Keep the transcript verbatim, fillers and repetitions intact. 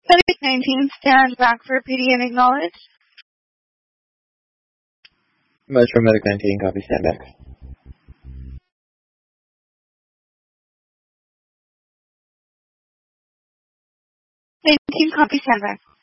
Medic nineteen, stand back for P D and acknowledge. Metro Medic nineteen, copy, stand back. nineteen, copy, stand back.